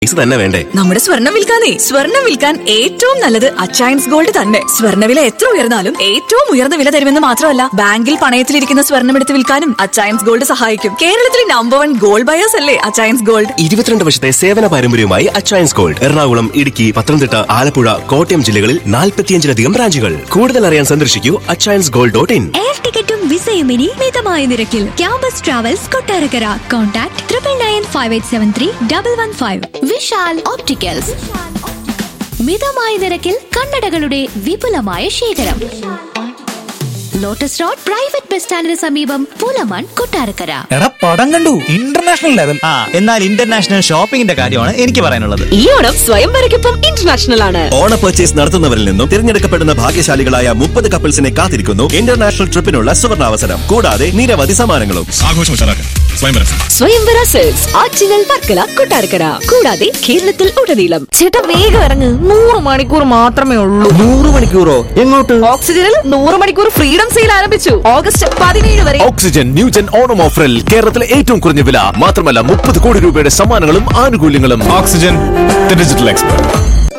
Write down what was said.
തന്നെ വേണ്ടേ? നമ്മുടെ സ്വർണ്ണം വിൽക്കാൻ ഏറ്റവും നല്ലത് അച്ചയൻസ് ഗോൾഡ് തന്നെ. സ്വർണ്ണവില എത്ര ഉയർന്നാലും ഏറ്റവും ഉയർന്ന വില തരുമെന്ന് മാത്രമല്ല, ബാങ്കിൽ പണയത്തിലിരിക്കുന്ന സ്വർണ്ണം എടുത്ത് വിൽക്കാനും അച്ചയൻസ് ഗോൾഡ് സഹായിക്കും. കേരളത്തിലെ നമ്പർ 1 ഗോൾഡ് ബയേഴ്സ് അല്ലേ അച്ചയൻസ് ഗോൾഡ്. 22 വർഷത്തെ സേവന പാരമ്പര്യവുമായി അച്ചയൻസ് ഗോൾഡ് എറണാകുളം, ഇടുക്കി, പത്തനംതിട്ട, ആലപ്പുഴ, കോട്ടയം ജില്ലകളിൽ 45-ലധികം ബ്രാഞ്ചുകൾ. കൂടുതൽ അറിയാൻ സന്ദർശിക്കൂ achainsgold.in. എയർ ടിക്കറ്റും വിസയും ഇനി മിതമായ നിരക്കിൽ. Campus travels Kottarakkara. Contact 9995873115. Vishal opticals. മിതമായ നിരക്കിൽ കണ്ണടകളുടെ വിപുലമായ ശേഖരം. ലോട്ടസ് റോഡ് പ്രൈവറ്റ് ബസ് സ്റ്റാൻഡിന് സമീപം, പൂലമാൻ, കൊട്ടാരക്കര. എടാ പടം കണ്ടു, ഇന്റർനാഷണൽ ലെവൽ. എന്നാൽ ഇന്റർനാഷണൽ ഷോപ്പിംഗിന്റെ കാര്യമാണ് എനിക്ക് പറയാനുള്ളത്. ഈ ഓണം സ്വയംവരയ്ക്കൊപ്പം ഇന്റർനാഷണൽ ആണ്. ഓണ പർച്ചേസ് നടത്തുന്നവരിൽ നിന്നും തിരഞ്ഞെടുക്കപ്പെടുന്ന ഭാഗ്യശാലികളായ 30 കപ്പിൾസിനെ കാത്തിരിക്കുന്നു ഇന്റർനാഷണൽ ട്രിപ്പിനുള്ള സുവർണാവസരം. കൂടാതെ നിരവധി സമ്മാനങ്ങളും. സ്വയംവര സെൽസ് ആറ്റിങ്ങൽ, വർക്കല, കൊട്ടാരക്കര, കൂടാതെ കേരളത്തിൽ ഉടനീളം. ചേട്ടാ വേഗം ഇറങ്ങ്, 100 മണിക്കൂർ മാത്രമേ ഉള്ളൂ. 100 മണിക്കൂറോ? എങ്ങോട്ട്? ഓക്സിജനിൽ 100 മണിക്കൂർ ഫ്രീഡം സെയിൽ ആരംഭിച്ചു. ഓഗസ്റ്റ് 17 വരെ. ഓക്സിജൻ ന്യൂജൻ ഓണം ഓഫറിൽ കേരളത്തിലെ ഏറ്റവും കുറഞ്ഞ വില മാത്രമല്ല 30 കോടി രൂപയുടെ സമ്മാനങ്ങളും ആനുകൂല്യങ്ങളും. Oxygen, digital expert.